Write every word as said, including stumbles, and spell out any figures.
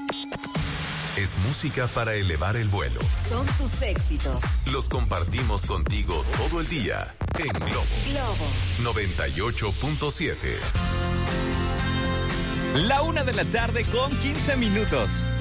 Es música para elevar el vuelo. Son tus éxitos. Los compartimos contigo todo el día en Globo. Globo noventa y ocho punto siete. La una de la tarde con quince minutos.